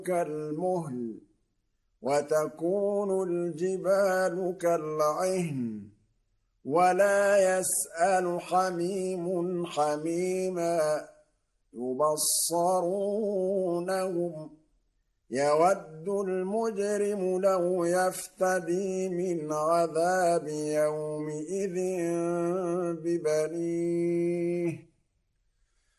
كالمهل وتكون الجبال كالعهن ولا يسأل حميم حميما يبصرونهم يود المجرم لو يفتدي من عذاب يومئذ ببنيه